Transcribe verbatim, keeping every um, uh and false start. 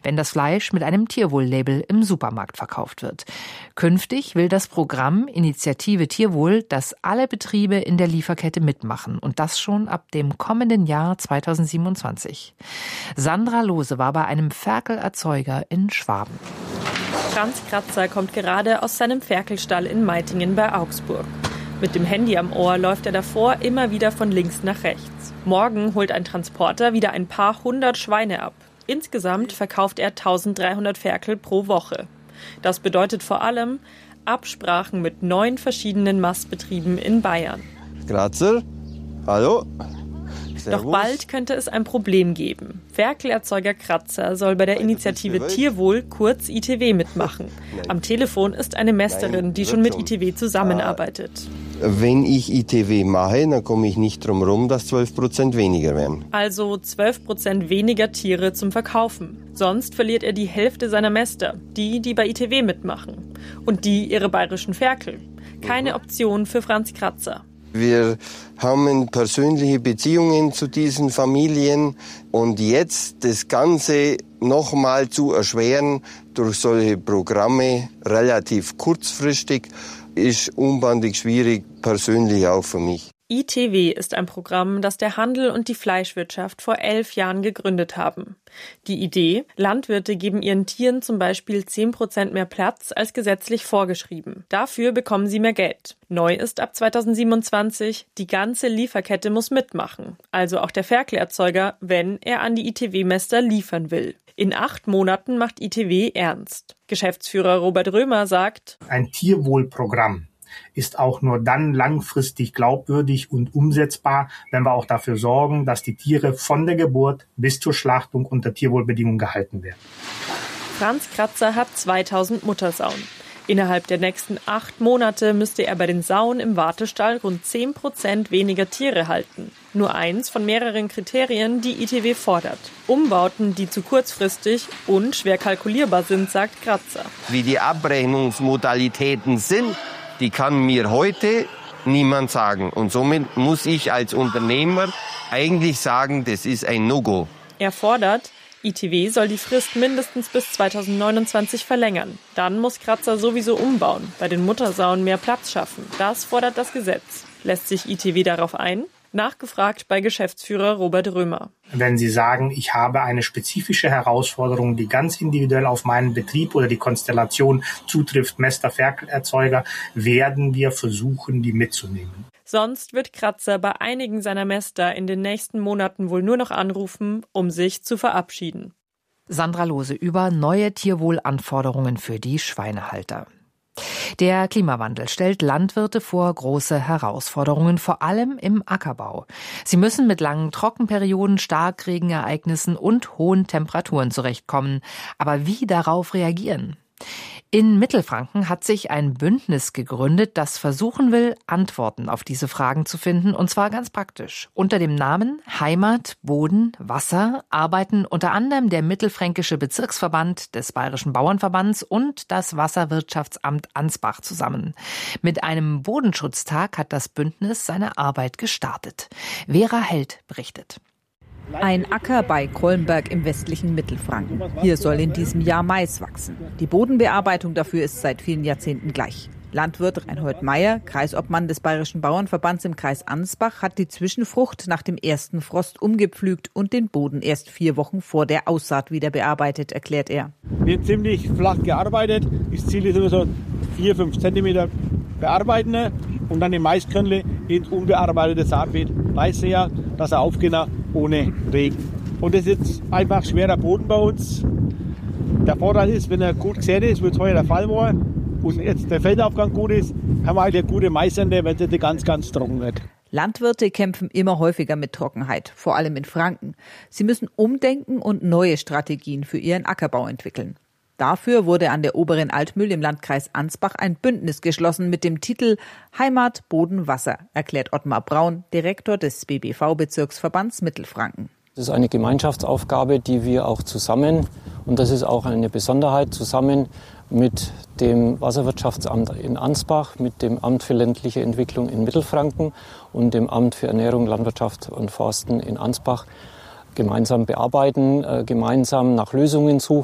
wenn das Fleisch mit einem Tierwohl-Label im Supermarkt verkauft wird. Künftig will das Programm Initiative Tierwohl, dass alle Betriebe in der Lieferkette mitmachen und das schon ab dem kommenden Jahr zweitausendsiebenundzwanzig. Sandra Lose war bei einem Ferkelerzeuger in Schwaben. Franz Kratzer kommt gerade aus seinem Ferkelstall in Meitingen bei Augsburg. Mit dem Handy am Ohr läuft er davor immer wieder von links nach rechts. Morgen holt ein Transporter wieder ein paar hundert Schweine ab. Insgesamt verkauft er eintausenddreihundert Ferkel pro Woche. Das bedeutet vor allem Absprachen mit neun verschiedenen Mastbetrieben in Bayern. Kratzer, hallo. Doch bald könnte es ein Problem geben. Ferkelerzeuger Kratzer soll bei der Initiative Tierwohl, kurz I T W, mitmachen. Am Telefon ist eine Mästerin, die schon mit I T W zusammenarbeitet. Wenn ich I T W mache, dann komme ich nicht drum rum, dass zwölf Prozent weniger werden. Also zwölf Prozent weniger Tiere zum Verkaufen. Sonst verliert er die Hälfte seiner Mäster, die, die bei I T W mitmachen. Und die ihre bayerischen Ferkel. Keine Option für Franz Kratzer. Wir haben persönliche Beziehungen zu diesen Familien und jetzt das Ganze nochmal zu erschweren durch solche Programme relativ kurzfristig ist unbandig schwierig, persönlich auch für mich. I T W ist ein Programm, das der Handel und die Fleischwirtschaft vor elf Jahren gegründet haben. Die Idee: Landwirte geben ihren Tieren zum Beispiel zehn Prozent mehr Platz als gesetzlich vorgeschrieben. Dafür bekommen sie mehr Geld. Neu ist ab zweitausendsiebenundzwanzig, die ganze Lieferkette muss mitmachen, also auch der Ferkelerzeuger, wenn er an die I T W-Mäster liefern will. In acht Monaten macht I T W ernst. Geschäftsführer Robert Römer sagt: Ein Tierwohlprogramm ist auch nur dann langfristig glaubwürdig und umsetzbar, wenn wir auch dafür sorgen, dass die Tiere von der Geburt bis zur Schlachtung unter Tierwohlbedingungen gehalten werden. Franz Kratzer hat zweitausend Muttersauen. Innerhalb der nächsten acht Monate müsste er bei den Sauen im Wartestall rund zehn Prozent weniger Tiere halten. Nur eins von mehreren Kriterien, die I T W fordert. Umbauten, die zu kurzfristig und schwer kalkulierbar sind, sagt Kratzer. Wie die Abrechnungsmodalitäten sind, die kann mir heute niemand sagen. Und somit muss ich als Unternehmer eigentlich sagen, das ist ein No-Go. Er fordert, I T W soll die Frist mindestens bis zweitausendneunundzwanzig verlängern. Dann muss Kratzer sowieso umbauen, bei den Muttersauen mehr Platz schaffen. Das fordert das Gesetz. Lässt sich I T W darauf ein? Nachgefragt bei Geschäftsführer Robert Römer. Wenn Sie sagen, ich habe eine spezifische Herausforderung, die ganz individuell auf meinen Betrieb oder die Konstellation zutrifft, Mäster, Ferkelerzeuger, werden wir versuchen, die mitzunehmen. Sonst wird Kratzer bei einigen seiner Mäster in den nächsten Monaten wohl nur noch anrufen, um sich zu verabschieden. Sandra Lose über neue Tierwohlanforderungen für die Schweinehalter. Der Klimawandel stellt Landwirte vor große Herausforderungen, vor allem im Ackerbau. Sie müssen mit langen Trockenperioden, Starkregenereignissen und hohen Temperaturen zurechtkommen. Aber wie darauf reagieren? In Mittelfranken hat sich ein Bündnis gegründet, das versuchen will, Antworten auf diese Fragen zu finden, und zwar ganz praktisch. Unter dem Namen Heimat, Boden, Wasser arbeiten unter anderem der Mittelfränkische Bezirksverband des Bayerischen Bauernverbands und das Wasserwirtschaftsamt Ansbach zusammen. Mit einem Bodenschutztag hat das Bündnis seine Arbeit gestartet. Vera Held berichtet. Ein Acker bei Krollenberg im westlichen Mittelfranken. Hier soll in diesem Jahr Mais wachsen. Die Bodenbearbeitung dafür ist seit vielen Jahrzehnten gleich. Landwirt Reinhold Meyer, Kreisobmann des Bayerischen Bauernverbands im Kreis Ansbach, hat die Zwischenfrucht nach dem ersten Frost umgepflügt und den Boden erst vier Wochen vor der Aussaat wieder bearbeitet, erklärt er. Wir haben ziemlich flach gearbeitet. Das Ziel ist immer so vier, fünf Zentimeter bearbeiten und dann die Maiskörnle ins unbearbeitete Saatbeet reißen, dass er aufgeht ohne Regen. Und das ist jetzt einfach schwerer Boden bei uns. Der Vorteil ist, wenn er gut gesät ist, wie es heuer der Fall war, und jetzt der Feldaufgang gut ist, haben wir halt eine gute Maisernte, wenn es ganz, ganz trocken wird. Landwirte kämpfen immer häufiger mit Trockenheit, vor allem in Franken. Sie müssen umdenken und neue Strategien für ihren Ackerbau entwickeln. Dafür wurde an der Oberen Altmühl im Landkreis Ansbach ein Bündnis geschlossen mit dem Titel Heimat, Boden, Wasser, erklärt Ottmar Braun, Direktor des B B V-Bezirksverbands Mittelfranken. Das ist eine Gemeinschaftsaufgabe, die wir auch zusammen, und das ist auch eine Besonderheit, zusammen mit dem Wasserwirtschaftsamt in Ansbach, mit dem Amt für ländliche Entwicklung in Mittelfranken und dem Amt für Ernährung, Landwirtschaft und Forsten in Ansbach gemeinsam bearbeiten, gemeinsam nach Lösungen suchen.